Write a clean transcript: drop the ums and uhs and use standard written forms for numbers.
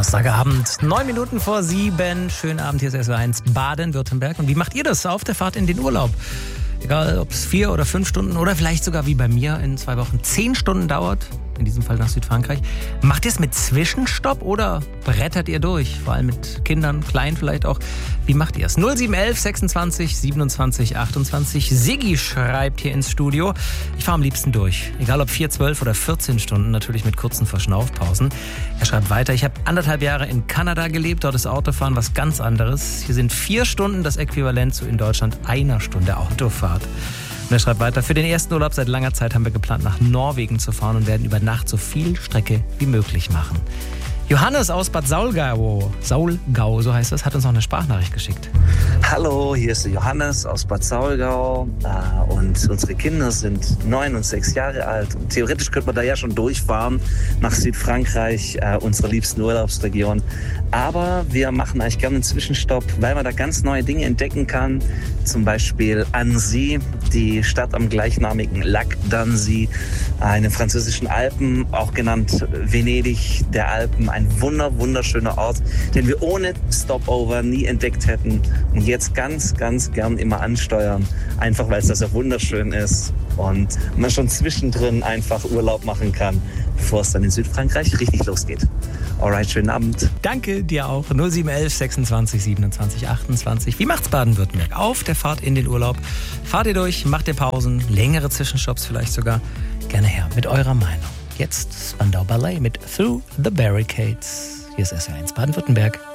Donnerstagabend, 7:09. Schönen Abend, hier ist SW1 Baden-Württemberg. Und wie macht ihr das auf der Fahrt in den Urlaub? Egal, ob es 4 oder 5 Stunden oder vielleicht sogar wie bei mir in 2 Wochen 10 Stunden dauert, in diesem Fall nach Südfrankreich. Macht ihr es mit Zwischenstopp oder brettert ihr durch? Vor allem mit Kindern, klein vielleicht auch. Wie macht ihr es? 0711 26 27 28. Siggi schreibt hier ins Studio: Ich fahre am liebsten durch. Egal ob 4, 12 oder 14 Stunden, natürlich mit kurzen Verschnaufpausen. Er schreibt weiter: Ich habe 1,5 Jahre in Kanada gelebt. Dort ist Autofahren was ganz anderes. Hier sind 4 Stunden das Äquivalent zu in Deutschland 1 Stunde Autofahrt. Und er schreibt weiter: Für den ersten Urlaub seit langer Zeit haben wir geplant, nach Norwegen zu fahren und werden über Nacht so viel Strecke wie möglich machen. Johannes aus Bad Saulgau, so heißt es, hat uns noch eine Sprachnachricht geschickt. Hallo, hier ist der Johannes aus Bad Saulgau und unsere Kinder sind 9 und 6 Jahre alt. Und theoretisch könnte man da ja schon durchfahren nach Südfrankreich, unserer liebsten Urlaubsregion. Aber wir machen eigentlich gerne einen Zwischenstopp, weil man da ganz neue Dinge entdecken kann. Zum Beispiel Annecy, die Stadt am gleichnamigen Lac d'Annecy, in den französischen Alpen, auch genannt Venedig der Alpen. Ein wunderschöner Ort, den wir ohne Stopover nie entdeckt hätten und jetzt ganz gern immer ansteuern, einfach weil es da so wunderschön ist und man schon zwischendrin einfach Urlaub machen kann, bevor es dann in Südfrankreich richtig losgeht. Alright, schönen Abend. Danke dir auch. 0711 26 27 28. Wie macht's Baden-Württemberg auf der Fahrt in den Urlaub? Fahrt ihr durch, macht ihr Pausen, längere Zwischenstopps vielleicht sogar? Gerne her mit eurer Meinung. Jetzt Spandau Ballet mit Through the Barricades. Hier ist SW1 Baden-Württemberg.